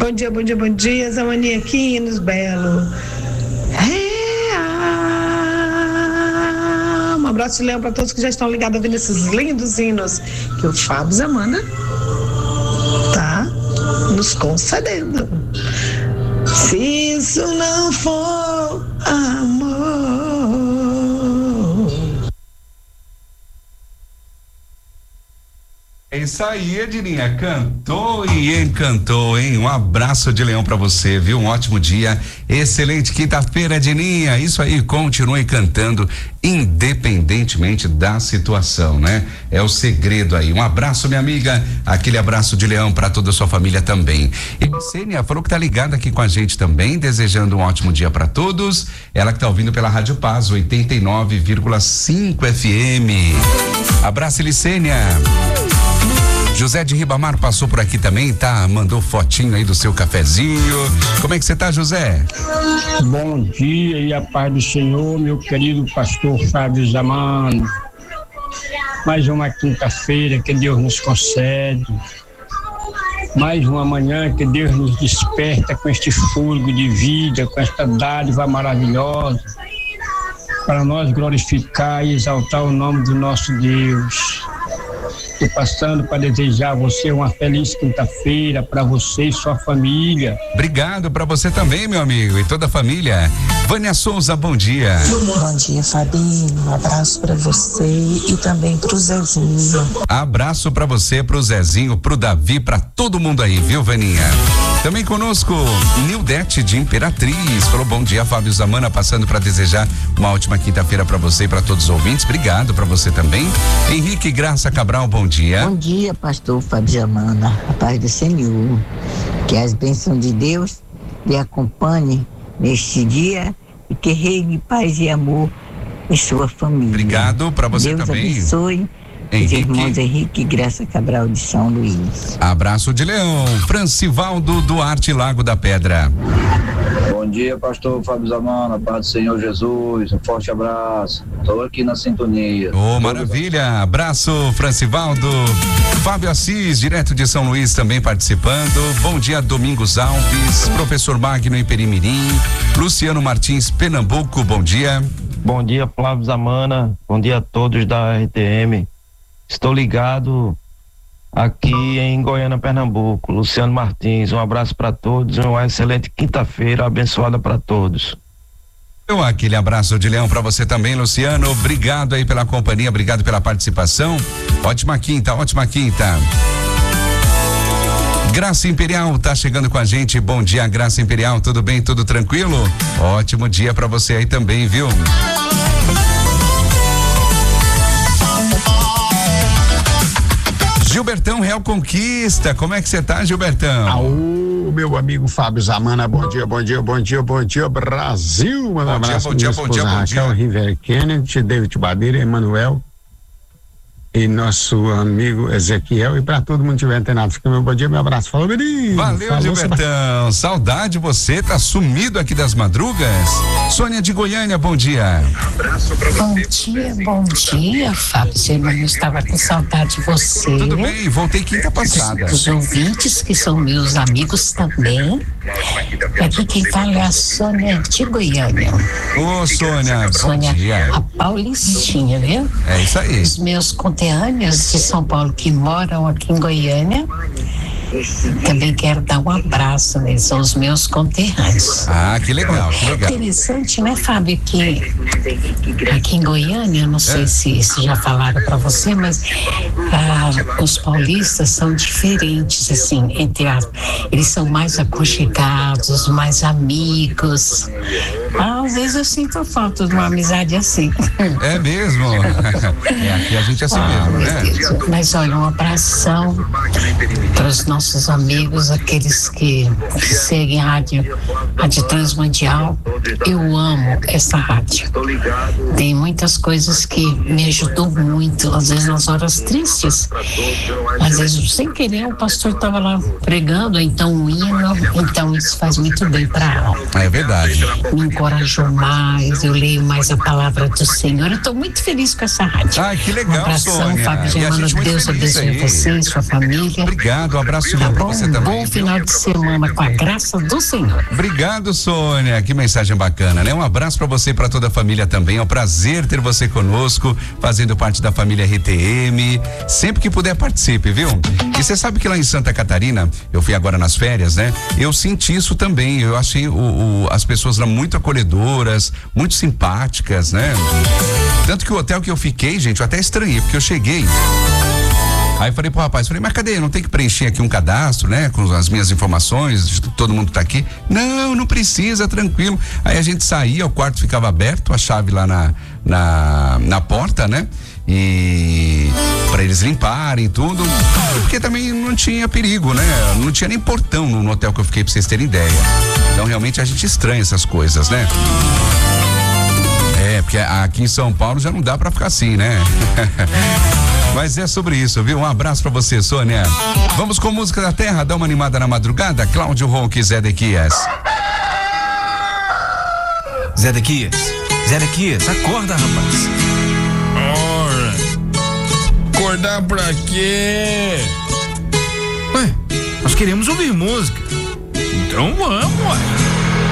Bom dia, bom dia, bom dia, Zé Maniequinos, Belo. Um abraço de leão para todos que já estão ligados ouvindo esses lindos hinos que o Fábio Zamana tá nos concedendo. Se isso não for amor. É isso aí, Edilinha, cantou e encantou, hein? Um abraço de leão pra você, viu? Um ótimo dia, excelente quinta-feira, Edilinha. Isso aí, continue cantando, independentemente da situação, né? É o segredo aí. Um abraço, minha amiga, aquele abraço de leão pra toda a sua família também. E a Sênia falou que tá ligada aqui com a gente também, desejando um ótimo dia pra todos. Ela que tá ouvindo pela Rádio Paz, 89,5 FM. Abraço, Licênia. José de Ribamar passou por aqui também, tá? Mandou fotinho aí do seu cafezinho. Como é que você tá, José? Bom dia e a paz do Senhor, meu querido pastor Fábio Zamano. Mais uma quinta-feira que Deus nos concede. Mais uma manhã que Deus nos desperta com este fôlego de vida, com esta dádiva maravilhosa, para nós glorificar e exaltar o nome do nosso Deus. Estou passando para desejar a você uma feliz quinta-feira, para você e sua família. Obrigado para você também, meu amigo, e toda a família. Vânia Souza, bom dia. Bom dia, Fabinho. Um abraço para você e também pro Zezinho. Abraço para você, pro Zezinho, pro Davi, para todo mundo aí, viu, Vaninha? Também conosco, Nildete de Imperatriz. Falou bom dia, Fábio Zamana, passando para desejar uma ótima quinta-feira para você e para todos os ouvintes. Obrigado para você também. Henrique Graça Cabral, bom dia. Bom dia, pastor Fábio Zamana. A paz do Senhor. Que as bênçãos de Deus lhe acompanhem neste dia e que reine paz e amor em sua família. Obrigado para você Deus também. Deus abençoe. Os irmãos Henrique e Graça Cabral de São Luís. Abraço de leão. Francivaldo Duarte, Lago da Pedra. Bom dia, pastor Fábio Zamana, paz do Senhor Jesus, um forte abraço, estou aqui na sintonia. Maravilha, abraço, Francivaldo. Fábio Assis, direto de São Luís, também participando. Bom dia, Domingos Alves, professor Magno em Perimirim, Luciano Martins, Pernambuco, bom dia. Bom dia, Flávio Zamana, bom dia a todos da RTM. Estou ligado aqui em Goiânia, Pernambuco. Luciano Martins, um abraço para todos, uma excelente quinta-feira abençoada para todos. Aquele abraço de leão para você também, Luciano. Obrigado aí pela companhia, obrigado pela participação. Ótima quinta, ótima quinta. Graça Imperial tá chegando com a gente. Bom dia, Graça Imperial, tudo bem, tudo tranquilo? Ótimo dia para você aí também, viu? Gilbertão Real Conquista, como é que você tá, Gilbertão? Aô, meu amigo Fábio Zamana, bom dia, bom dia, bom dia, bom dia, Brasil. Um abraço, bom dia, bom dia, bom dia. Raquel River Kennedy, David Badeira, Emanuel e nosso amigo Ezequiel, e para todo mundo que tiver antenado, fica meu bom dia, meu abraço. Falou, menino. Valeu, Gilbertão. Saudade, você tá sumido aqui das madrugas. Sônia de Goiânia, bom dia. Abraço pra você. Bom dia, Fábio. Eu estava com saudade de você. Tudo bem, voltei quinta passada. Os ouvintes que são meus amigos também. Aqui quem fala é a Sônia de Goiânia. Ô, Sônia, bom dia. A Paulistinha, viu? É isso aí. Os meus conterrâneos de São Paulo que moram aqui em Goiânia, também quero dar um abraço, né? São os meus conterrâneos. Ah, que legal, que legal. Interessante, né, Fábio, que aqui em Goiânia, não sei se já falaram para você, mas os paulistas são diferentes, assim, eles são mais aconchegados, mais amigos. Às vezes eu sinto falta de uma amizade assim. É mesmo? Aqui a gente é assim mesmo, né? Deus. Mas olha, um abração para os nossos amigos, aqueles que seguem a Rádio Transmundial. Eu amo essa rádio. Tem muitas coisas que me ajudou muito, às vezes nas horas tristes. Às vezes, sem querer, o pastor estava lá pregando, então um hino, então isso faz muito bem para a alma. É verdade. Me encorajo mais, eu leio mais a palavra do Senhor. Eu estou muito feliz com essa rádio. Ai, que legal, um abração, Sônia. Fábio Germano, Deus abençoe você, sua família. Obrigado, um abraço tá pra bom? você também. Bom final de semana com a graça do Senhor. Obrigado, Sônia. Que mensagem bacana, né? Um abraço pra você e pra toda a família também. É um prazer ter você conosco, fazendo parte da família RTM. Sempre que puder, participe, viu? E você sabe que lá em Santa Catarina, eu fui agora nas férias, né? Eu senti isso também. Eu achei as pessoas lá muito acolhedoras, muito simpáticas, né? Tanto que o hotel que eu fiquei, gente, eu até estranhei, porque eu cheguei. Aí falei pro rapaz, mas cadê? Não tem que preencher aqui um cadastro, né? Com as minhas informações, de todo mundo tá aqui. Não precisa, tranquilo. Aí a gente saía, o quarto ficava aberto, a chave lá na porta, né? E para eles limparem tudo, porque também não tinha perigo, né? Não tinha nem portão no hotel que eu fiquei, pra vocês terem ideia. Então realmente a gente estranha essas coisas, né? Porque aqui em São Paulo já não dá pra ficar assim, né? Mas é sobre isso, viu? Um abraço pra você, Sônia. Vamos com música da terra, dá uma animada na madrugada. Cláudio Ronque, Zé Dequias. Zé Dequias, acorda, rapaz. Ora, acordar pra quê? Ué, nós queremos ouvir música. Então vamos, ué.